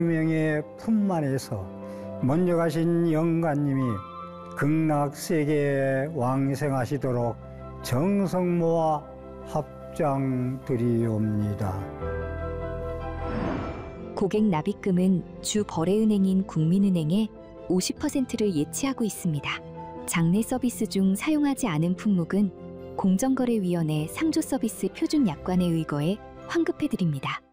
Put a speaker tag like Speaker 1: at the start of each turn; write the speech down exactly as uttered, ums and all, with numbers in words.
Speaker 1: 명의 품만에서 먼저 가신 영가님이 극락세계에 왕생하시도록 정성 모아 합장드리옵니다.
Speaker 2: 고객 납입금은 주 거래은행인 국민은행에 오십 퍼센트를 예치하고 있습니다. 장내 서비스 중 사용하지 않은 품목은 공정거래위원회 상조서비스 표준약관에 의거해 환급해드립니다.